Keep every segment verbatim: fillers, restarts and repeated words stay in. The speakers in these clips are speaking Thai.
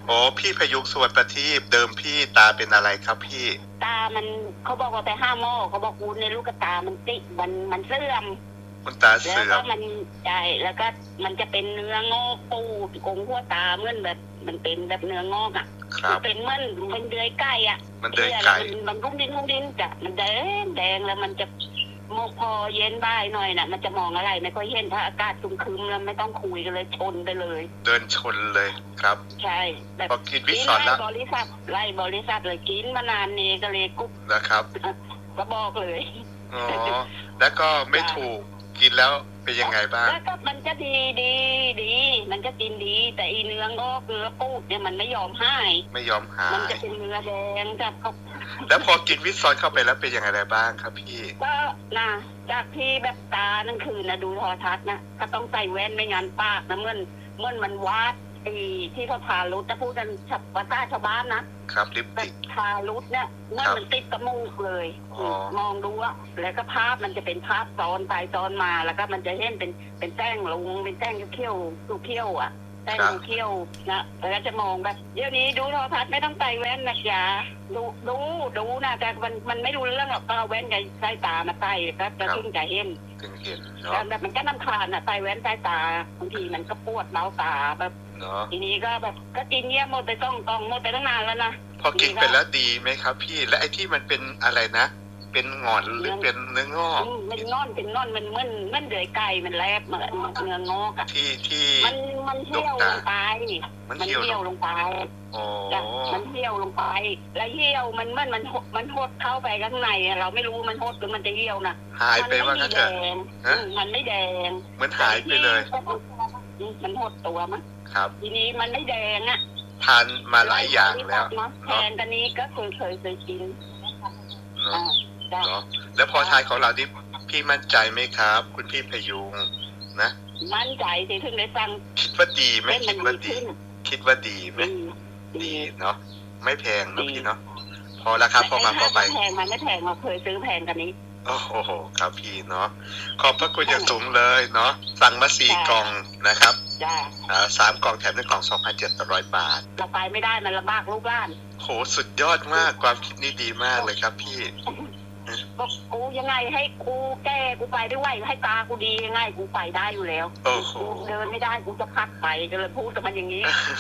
โอ้พี่พยุงสุวรรณประทีปเดิมพี่ตาเป็นอะไรครับพี่ตามันเขาบอกว่าไปห้าหม้อเขาบอกกูในลูกตามันติดมันมันเสื่อมคุณตาเสื่อมแล้วก็มันใช่แล้วก็มันจะเป็นเนื้องอกปูกงหัวตาเหมือนแบบมันเป็นแบบเนื้องอกอ่ะครับเป็นเหมือนมันเดือยไก่อ่ะมันเดือยไก่มันรุ่งดิ้นรุ่งดิ้นจ้ะมันแดงแดงแล้วมันจะโมพอเย็นบ่ายหน่อยน่ะมันจะมองอะไรไม่ค่อยเห็นถ้าอากาศคึมๆแล้วไม่ต้องคุยกันเลยชนไปเลยเดินชนเลยครับใช่แบบกินวิสอนแล้วบริษัทไล่บริษัทเลยกินมานานนี้ก็เลยกุ๊บนะครับก็บอกเลยอ๋อแล้วก็ไม่ถูกกินแล้วเป็นยังไงบ้างแล้วก็มันจะดีดีดีมันจะกินดีแต่อีเนื้องอกเนื้อปูดเนี่ยมันไม่ยอมหายไม่ยอมหายมันจะเป็นเนื้อแดงจับเขาแล้วพอกินวิสอนเข้าไปแล้วเป็นยังไงบ้างครับพี่ก็นะจากที่แบบตานั่นคือนะดูโทรทัศน์นะก็ต้องใส่แว่นไม่งั้นปากนะเมื่อนเมื่อนมันวาดไอ้ที่เขาทารุดจะพูดกันฉับภาษาชาวบ้านนะครับลิปติกทารุดเนี่ยเมื่อมันติดกระมูกเลยมองดูอะแล้วก็ภาพมันจะเป็นภาพซ้อนไปซ้อนมาแล้วก็มันจะเห็นเป็นเป็นแต้งลงเป็นแต้งเขี้ยวดูเขี้ยวอะแต้งดูเขี้ยวนะแล้วจะมองแบบเดี๋ยวนี้ดูโทรทัศน์ไม่ต้องใส่แว่นนะจ๊ะดูดูดูนะแต่มันมันไม่รู้เรื่องหรอกก็เอาแว่นกับใส่ตามาใส่ก็จะขึ้นจะเห็นถึงเห็นเนาะแบบมันก็น้ำคาญอะใส่แว่นใส่ตาบางทีมันก็ปวดเบ้าตาแบบทีนี้ก็แบบก็กินเงี้ยหมดไปต้องต้องหมดไปตั้งนานแล้วนะพอกินไปแล้วดีไหมครับพี่และไอ้ที่มันเป็นอะไรนะเป็นงอนหรือเป็นเนื้องอกมันงอนเป็นงอนมันมันมันเดือยไก่มันแลบเหมือนเนื้องอกอะที่ที่มันมันเที่ยวลงไปมันเที่ยวลงไปอ๋อมันเที่ยวลงไปแล้วเที่ยวมันมันมันมันหดเข้าไปข้างในเราไม่รู้มันหดหรือมันจะเที่ยวนะหายไปว่างั้นเถอะมันไม่แดงเหมือนหายไปเลยมันหดตัวมั้งครับทีนี้มันไม่แดงอ่ะทานมาหลายอย่างแล้วแทนตอนนี้ก็เคยเคยเคยกินเนาะเนาะแล้วพอทานของเราที่พี่มั่นใจไหมครับคุณพี่พยุงนะมั่นใจสิถึงได้ฟังคิดว่าดีไหมคิดว่าดีคิดว่าดีไหมดีเนาะไม่แพงนะพี่เนาะพอราคาพอมาพอไปแพงมันไม่แพงเราเคยซื้อแพงกันนี้โอ้โหครับพี่เนาะขอบพระคุณอย่างสูงเลยเนาะสั่งมาสี่กล่องนะครับจ้าอ่าสามกล่องแถมหนึ่งกล่องสองพันเจ็ดร้อยบาทเราไปไม่ได้มันลำบากลูกหลานโหสุดยอดมากความคิดนี้ดีมากเลยครับพี่ก็กูยังไงให้กูแก้กูไปได้ไหวให้ตากูดียังไงกูไปได้อยู่แล้วกูเดินไม่ได้กูจะพักไปก็เลยพูดกับมันอย่างนี้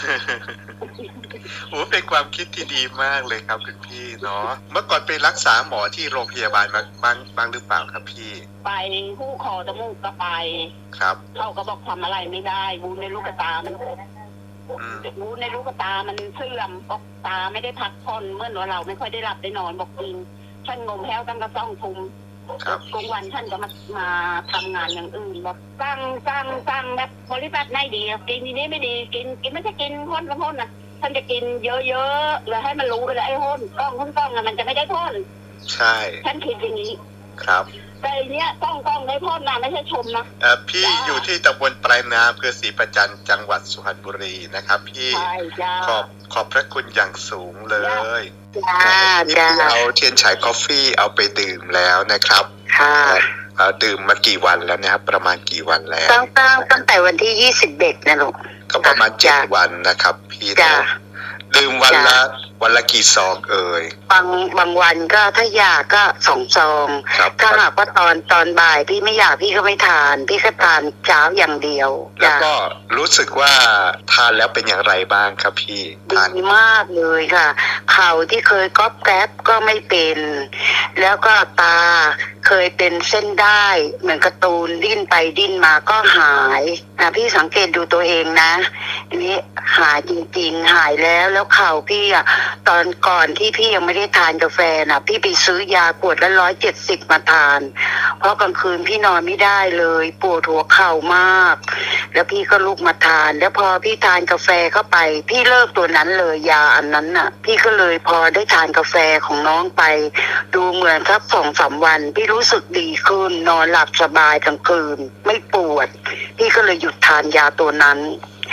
โหเป็นความคิดที่ดีมากเลยครับคุณพี่เนาะเมื่อก่อนไปรักษาหมอที่โรงพยาบาลบ้างบ้างหรือเปล่าครับพี่ไปผู้คอจมูกก็ไปครับเขาก็บอกทำอะไรไม่ได้บูในลูกตามันบูในลูกตามันเสื่อมบอกตาไม่ได้พักผ่อนเมื่อเราไม่ค่อยได้หลับได้นอนบอกจริงฉันงมแห้วตั้งแต่ต้องทุมกลางวันฉันก็มามาทำงานอย่างอื่นแบบสร้างสร้างสร้างแบบบริษัทไม่ดีกินทีนี้ไม่ดีกินกินไม่ใช่กินพ้นกับพ้นนะฉันจะกินเยอะๆเลยให้มันรู้ไปเลยไอ้พ้นต้องพ้นต้องนะมันจะไม่ได้พ้นใช่ฉันคิดอย่างนี้ครับแต่เนี้ยต้องต้องได้พ้นนะไม่ใช่ชมนะเออพี่อยู่ที่ตำบลปลายนาอำเภอศรีประจันจังหวัดสุพรรณบุรีนะครับพี่ขอบขอบพระคุณอย่างสูงเลยที่เอาเทียนฉายกาแฟเอาไปดื่มแล้วนะครับค่ะดื่มมากี่วันแล้วนะครับประมาณกี่วันแล้วตั้งตั้งตั้งแต่วันที่ยี่สิบเอ็ดนะลูกก็ประมาณเจ็ดวันนะครับพี่นะดื่มวันละวันละกี่ซองเอ่ยบางบางวันก็ถ้าอยากก็สองซองถ้าหากว่าตอนตอนบ่ายพี่ไม่อยากพี่ก็ไม่ทานพี่ก็ทานเช้าอย่างเดียวแล้วก็รู้สึกว่าทานแล้วเป็นอย่างไรบ้างครับพี่ดีมากเลยค่ะเข่าที่เคยก๊อบแก๊บก็ไม่เป็นแล้วก็ตาเคยเป็นเส้นได้เหมือนการ์ตูนดิ้นไปดิ้นมาก็หายนะพี่สังเกตดูตัวเองนะอันนี้หายจริงๆหายแล้วแล้วเข่าพี่อ่ะตอนก่อนที่พี่ยังไม่ได้ทานกาแฟนะพี่ไปซื้อยาขวดละร้อยเจ็ดสิบมาทานเพราะกลางคืนพี่นอนไม่ได้เลยปวดหัวเข่ามากแล้วพี่ก็ลุกมาทานแล้วพอพี่ทานกาแฟเข้าไปพี่เลิกตัวนั้นเลยยาอันนั้นน่ะพี่ก็เลยพอได้ทานกาแฟของน้องไปดูเหมือนสักสองสามวันพี่รู้สึกดีขึ้นนอนหลับสบายกลางคืนไม่ปวดพี่ก็เลยหยุดทานยาตัวนั้น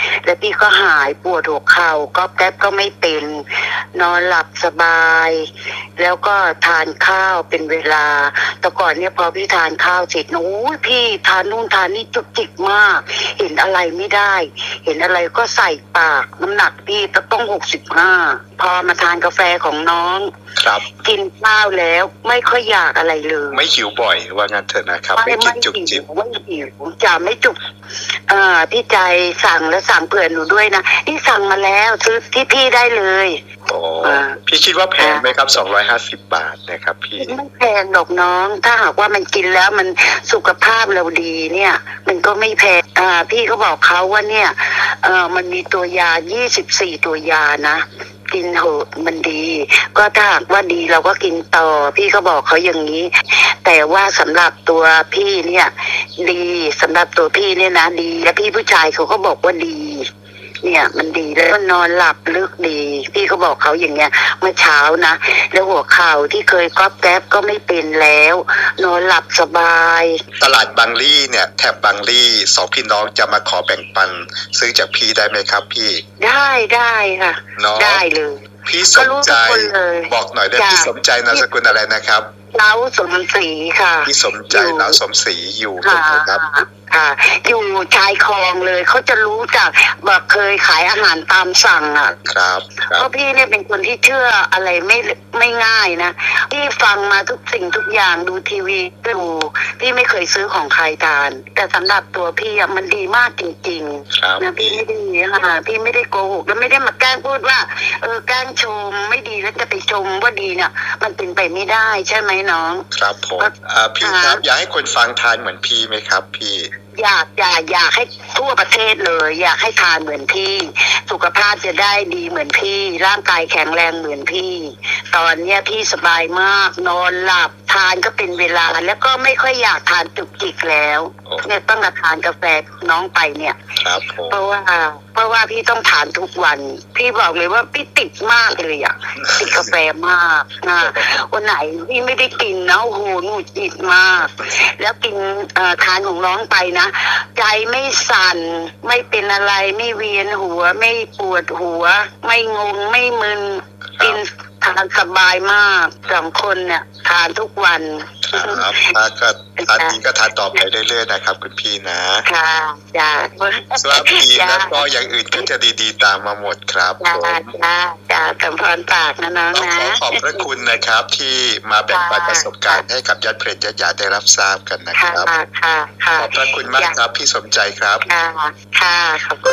แล้วพี่ก็หายปวดหัวเข่าก็แก๊บก็ไม่เป็นนอนหลับสบายแล้วก็ทานข้าวเป็นเวลาแต่ก่อนเนี่ยพอพี่ทานข้าวเสร็จโอ้ยพี่ทานนู่นทานนี่จุกจิกมากเห็นอะไรไม่ได้เห็นอะไรก็ใส่ปากน้ำหนักพี่ต้องหกสิบห้าพอมาทานกาแฟของน้องครับกินข้าวแล้วไม่ค่อยอยากอะไรเลยไม่หิวบ่อยว่างั้นเถอะนะครับไม่กินจุกจิกไม่หิวจะไม่จุกอ่าพี่ใจสั่งแล้วสั่งเผื่อหนูด้วยนะนี่สั่งมาแล้วซื้อที่พี่ได้เลยโอ้พี่คิดว่าแพงไหมครับสองร้อยห้าสิบบาทนะครับพี่ไม่แพงดอกน้องถ้าหากว่ามันกินแล้วมันสุขภาพเราดีเนี่ยมันก็ไม่แพงอ่าพี่ก็บอกเขาว่าเนี่ยเออมันมีตัวยายี่สิบสี่ตัวยานะกินเหอะมันดีก็ถ้าหากว่าดีเราก็กินต่อพี่ก็บอกเขาอย่างนี้แต่ว่าสำหรับตัวพี่เนี่ยดีสำหรับตัวพี่เนี่ยนะดีและพี่ผู้ชายเขาก็บอกว่าดีเนี่ยมันดีแล้วก็นอนหลับลึกดีพี่ก็บอกเขาอย่างเงี้ยเมื่อเช้านะแล้วหัวเข่าที่เคยก๊อบแก๊บก็ไม่เป็นแล้วนอนหลับสบายตลาดบางลี่เนี่ยแถบบางลี่สองพี่น้องจะมาขอแบ่งปันซื้อจากพี่ได้ไหมครับพี่ได้ได้ค่ะได้เลยพี่สมใจบอกหน่อยได้พี่สมใจนามสกุลอะไรนะครับเล้าสมศรีค่ะพี่สมใจเล้าสมศรีอยู่ตรงไหนครับค่ะอยู่ชายคลองเลยเขาจะรู้จักแบบเคยขายอาหารตามสั่งอ่ะครับเพราะพี่เนี่ยเป็นคนที่เชื่ออะไรไม่ไม่ง่ายนะพี่ฟังมาทุกสิ่งทุกอย่างดูทีวีดูพี่ไม่เคยซื้อของใครทานแต่สำหรับตัวพี่อ่ะมันดีมากจริงๆนะพี่ไม่ได้ค่ะพี่ไม่ได้โกหกแล้วไม่ได้มาแกล้งพูดว่าเออแกล้งชมไม่ดีแล้วจะไปชมว่าดีเนี่ยมันเป็นไปไม่ได้ใช่ไหมน้องครับผมพี่ครับอยากให้คนฟังทานเหมือนพี่ไหมครับพี่อยากอยากอยากให้ทั่วประเทศเลยอยากให้ทานเหมือนพี่สุขภาพจะได้ดีเหมือนพี่ร่างกายแข็งแรงเหมือนพี่ตอนเนี้ยพี่สบายมากนอนหลับทานก็เป็นเวลาแล้วก็ไม่ค่อยอยากทานจุกจิกแล้วเนี่ยต้องมาทานกาแฟน้องไปเนี่ยเพราะว่าเพราะว่าพี่ต้องทานทุกวันพี่บอกเลยว่าพี่ติดมากเลยอ่ะติดกาแฟมากนะวันไหนพี่ไม่ได้กินนะโอ้โหหงุดหงิดมากแล้วกินทานของน้องไปนะใจไม่สั่นไม่เป็นอะไรไม่เวียนหัวไม่ปวดหัวไม่งงไม่มึนกินทานสบายมากสองคนเนี่ยทานทุกวันครับถ้าก็ทานนี้ก็ทานต่อไปเรื่อยๆนะครับคุณพี่นะค่ะจ้าสวัสดีแล้วก็อย่างอื่นก็จะดีๆตามมาหมดครับจ้าจ้าจ้าสมพรปากนะน้องนะขอขอบพระคุณนะครับที่มาแบ่งปันประสบการณ์ให้กับญาติเพลญาติญาติได้รับทราบกันนะครับค่ะค่ะขอบพระคุณมากครับพี่สมใจครับค่ะค่ะขอบคุณ